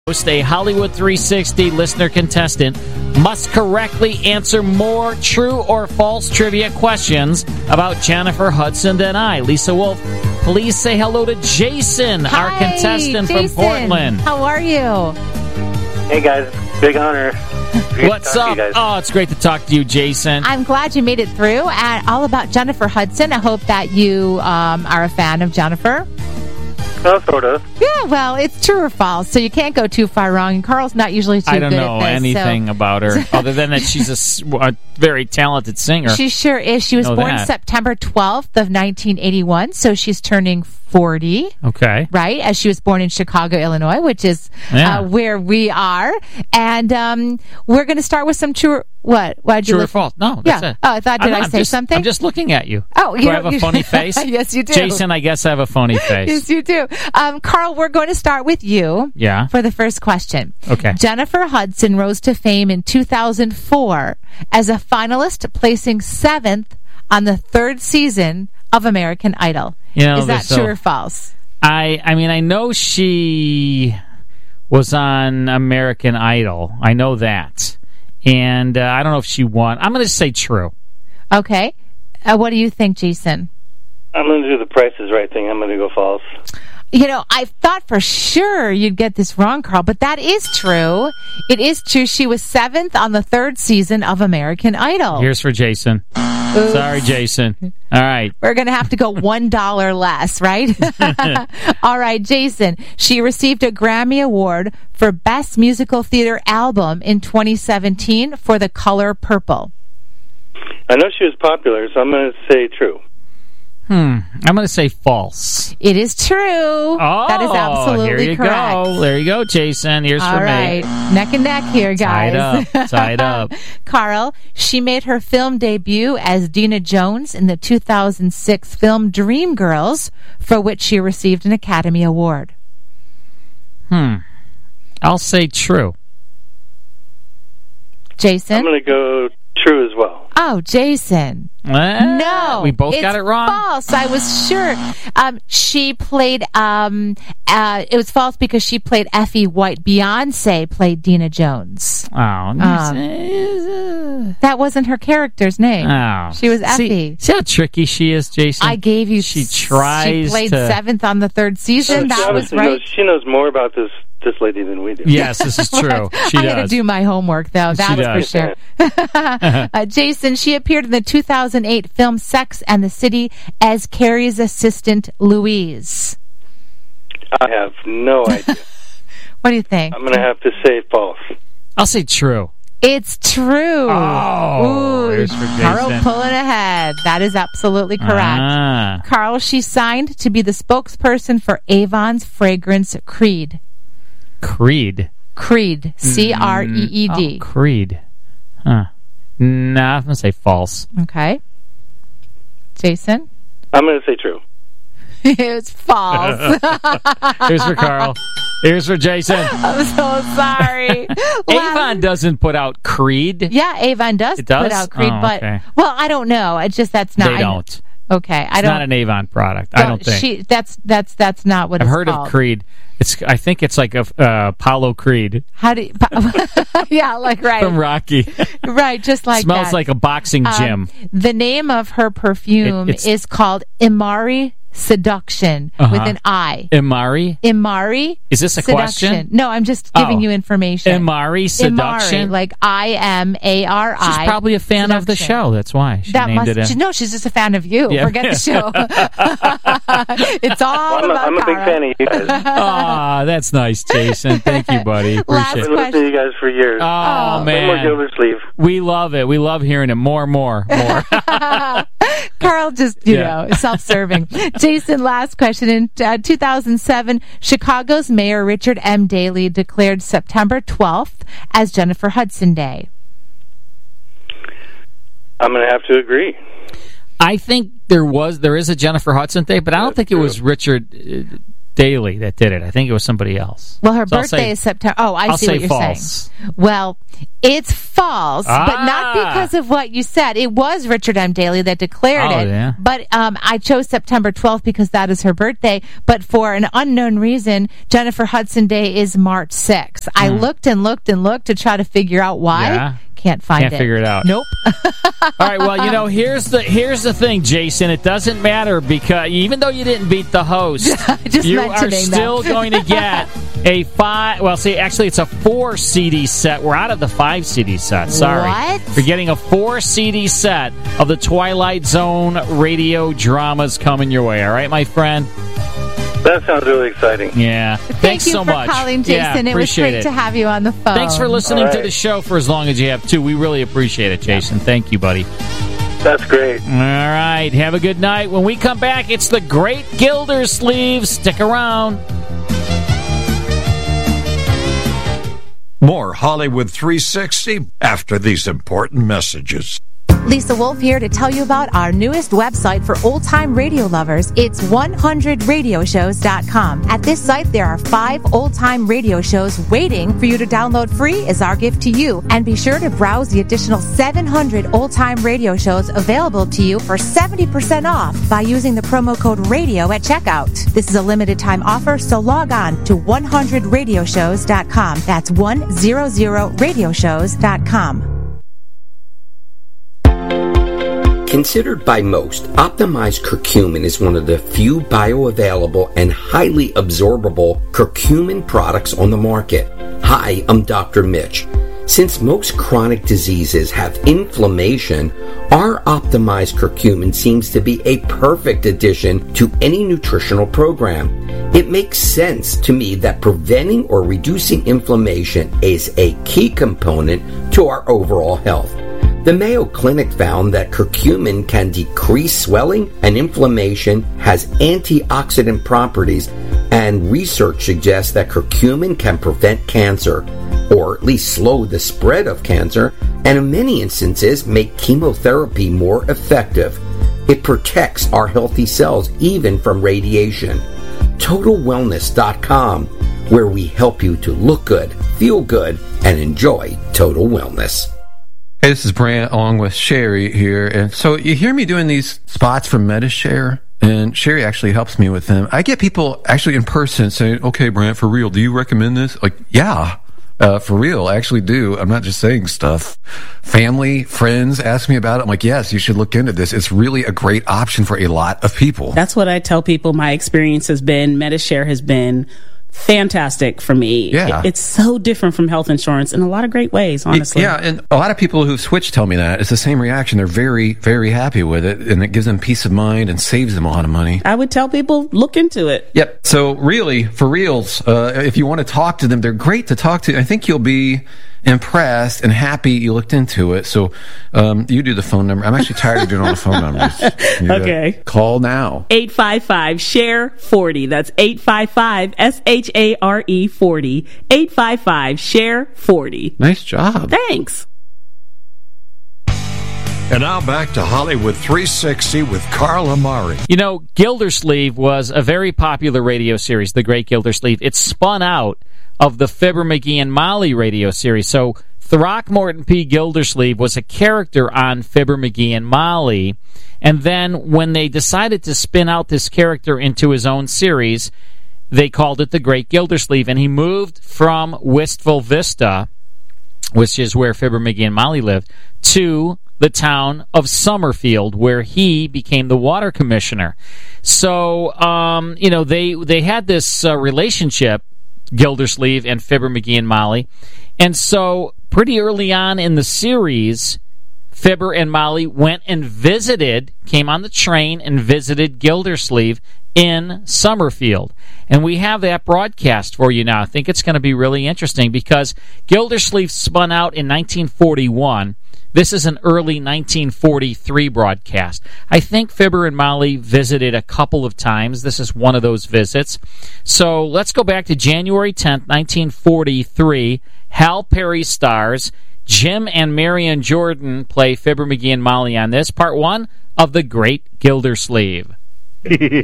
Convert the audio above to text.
host, a Hollywood 360 listener contestant, must correctly answer more true or false trivia questions about Jennifer Hudson than I. Lisa Wolf, please say hello to Jason, Hi, our contestant Jason. from Portland. How are you? Hey, guys. Big honor. What's up? Oh, it's great to talk to you, Jason. I'm glad you made it through. And all about Jennifer Hudson. I hope that you are a fan of Jennifer. Oh, sort of. Yeah, well, it's true or false, so you can't go too far wrong. And Carl's not usually too good at this. I don't know anything about her, other than that she's a very talented singer. She sure is. She was born September 12th of 1981, so she's turning 40. Okay. Right? As she was born in Chicago, Illinois, which is where we are. And we're going to start with some true... What? Why'd you True or false? No, that's it. Oh, I thought, did I say something? I'm just looking at you. Oh, do I have a funny face? Yes, you do. Jason, I guess I have a funny face. Yes, you do. Carl, we're going to start with you for the first question. Okay. Jennifer Hudson rose to fame in 2004 as a finalist, placing 7th on the 3rd season of American Idol. Is that true or false? I mean, I know she was on American Idol. I know that. And I don't know if she won. I'm going to say true. Okay. What do you think, Jason? I'm going to do the Price is Right thing. I'm going to go false. You know, I thought for sure you'd get this wrong, Carl, but that is true. It is true. She was 7th on the 3rd season of American Idol. Here's for Jason. Oops. Sorry, Jason. All right. We're going to have to go $1 less, right? All right, Jason. She received a Grammy Award for Best Musical Theater Album in 2017 for The Color Purple. I know she was popular, so I'm going to say true. I'm going to say false. It is true. Oh, that is absolutely correct. Go. There you go, Jason. Here's for me. All right. Neck and neck here, guys. Tied up. Carl, she made her film debut as Dina Jones in the 2006 film Dreamgirls, for which she received an Academy Award. I'll say true. Jason? I'm going to go true as well. Oh, Jason. No. We both got it wrong? False. I was sure. She played, it was false because she played Effie White. Beyonce played Dina Jones. Oh. That wasn't her character's name. Oh. She was Effie. See how tricky she is, Jason? I gave you... She tries She played 7th on the 3rd season. That was right. She knows more about this lady than we do. Yes, this is true. She does. I had to do my homework, though. That was for sure. Jason, she appeared in the 2008 film Sex and the City as Carrie's assistant, Louise. I have no idea. What do you think? I'm going to have to say false. I'll say true. It's true. Oh, ooh, Carl pulling ahead. That is absolutely correct. Carl, she signed to be the spokesperson for Avon's fragrance Creed. Creed? Creed. C-R-E-E-D. Oh, Creed. Huh. Nah, I'm going to say false. Okay. Jason? I'm going to say true. It's false. Here's for Carl. Here's for Jason. I'm so sorry. Avon doesn't put out Creed. Yeah, Avon does put out Creed, but well, I don't know. It's just that's not. They don't. Okay, it's not an Avon product. I don't think. That's not what I've it's heard called. of Creed. I think it's like a Apollo Creed. How do you, yeah, like right. From Rocky. Right, just like Smells that. like a boxing gym. The name of her perfume is called Imari Seduction with an I. Imari? Is this a question? No, I'm just giving you information. Imari Seduction? Imari, like I-M-A-R-I. She's probably a fan seduction. of the show. That's why she named it. No, she's just a fan of you. Yeah. Forget the show. It's all about I'm a big fan of you guys. Aw, that's nice, Jason. Thank you, buddy. Appreciate it. I've been listening to you guys for years. Oh, man. One more Gildersleeve. We love it. We love hearing it. More. Carl just, you know, self-serving. Jason, last question. In 2007, Chicago's Mayor Richard M. Daley declared September 12th as Jennifer Hudson Day. I'm going to have to agree. I think there is a Jennifer Hudson Day, but I don't think it was Richard Daly that did it. I think it was somebody else. Well, her birthday is September. Oh, I see what you're false. saying. Well, it's false, but not because of what you said. It was Richard M. Daly that declared it. Yeah. But I chose September 12th because that is her birthday. But for an unknown reason, Jennifer Hudson Day is March 6th. I looked and looked and looked to try to figure out why. Yeah. Can't find it. Can't figure it out. Nope. All right, well, here's the thing, Jason. It doesn't matter because even though you didn't beat the host, you are still going to get a 5. Well, see, actually, it's a 4 CD set. We're out of the 5 CD set. Sorry. What? You're getting a 4 CD set of the Twilight Zone radio dramas coming your way. All right, my friend? That sounds really exciting. Yeah. Thanks so much. Thank you for calling, Jason. Yeah, it was great to have you on the phone. Thanks for listening to the show for as long as you have, too. We really appreciate it, Jason. Thank you, buddy. That's great. All right. Have a good night. When we come back, it's the Great Gildersleeve. Stick around. More Hollywood 360 after these important messages. Lisa Wolf here to tell you about our newest website for old-time radio lovers. It's 100radioshows.com. At this site, there are 5 old-time radio shows waiting for you to download free as our gift to you. And be sure to browse the additional 700 old-time radio shows available to you for 70% off by using the promo code RADIO at checkout. This is a limited-time offer, so log on to 100radioshows.com. That's 100radioshows.com. Considered by most, optimized curcumin is one of the few bioavailable and highly absorbable curcumin products on the market. Hi, I'm Dr. Mitch. Since most chronic diseases have inflammation, our optimized curcumin seems to be a perfect addition to any nutritional program. It makes sense to me that preventing or reducing inflammation is a key component to our overall health. The Mayo Clinic found that curcumin can decrease swelling and inflammation, has antioxidant properties, and research suggests that curcumin can prevent cancer, or at least slow the spread of cancer, and in many instances make chemotherapy more effective. It protects our healthy cells even from radiation. TotalWellness.com, where we help you to look good, feel good, and enjoy total wellness. Hey, this is Brant along with Sherry here. And so you hear me doing these spots for MediShare, and Sherry actually helps me with them. I get people actually in person saying, okay, Brant, for real, do you recommend this? Like, yeah, for real, I actually do. I'm not just saying stuff. Family, friends ask me about it. I'm like, yes, you should look into this. It's really a great option for a lot of people. That's what I tell people my experience has been. MediShare has been fantastic for me. Yeah. It's so different from health insurance in a lot of great ways, honestly. Yeah, and a lot of people who've switched tell me that. It's the same reaction. They're very, very happy with it, and it gives them peace of mind and saves them a lot of money. I would tell people, look into it. Yep. So really, for reals, if you want to talk to them, they're great to talk to. I think you'll be impressed and happy you looked into it. So you do the phone number. I'm actually tired of doing all the phone numbers. Okay. Call now. 855-SHARE-40. That's 855-SHARE 40. 855-SHARE-40. Nice job. Thanks. And now back to Hollywood 360 with Carl Amari. You know, Gildersleeve was a very popular radio series, The Great Gildersleeve. It spun out of the Fibber McGee and Molly radio series. So Throckmorton P. Gildersleeve was a character on Fibber McGee and Molly. And then when they decided to spin out this character into his own series, they called it The Great Gildersleeve. And he moved from Wistful Vista, which is where Fibber McGee and Molly lived, to the town of Summerfield, where he became the water commissioner. So, they had this relationship, Gildersleeve and Fibber McGee and Molly. And so pretty early on in the series, Fibber and Molly went and came on the train and visited Gildersleeve in Summerfield. And we have that broadcast for you now. I think it's going to be really interesting because Gildersleeve spun out in 1941. This is an early 1943 broadcast. I think Fibber and Molly visited a couple of times. This is one of those visits. So let's go back to January 10th, 1943. Hal Perry stars. Jim and Marion Jordan play Fibber McGee and Molly on this, part one of The Great Gildersleeve.